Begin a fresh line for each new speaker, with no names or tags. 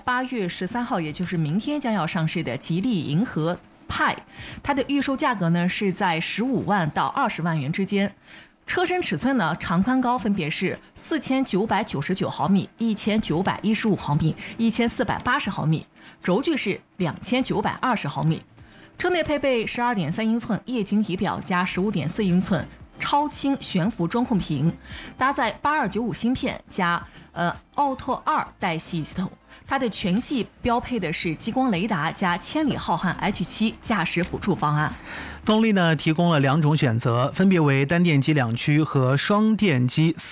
8月13号，也就是明天将要上市的吉利银河派，它的预售价格呢是在15万到20万元之间。车身尺寸呢，长宽高分别是4999毫米、1915毫米、1480毫米，轴距是2920毫米。车内配备12.3英寸液晶仪表加15.4英寸超轻悬浮中控屏，搭载8295芯片加Auto 2带系统。它的全系标配的是激光雷达加千里浩瀚 H7 驾驶辅助方案。
动力呢提供了2种选择，分别为单电机2驱和双电机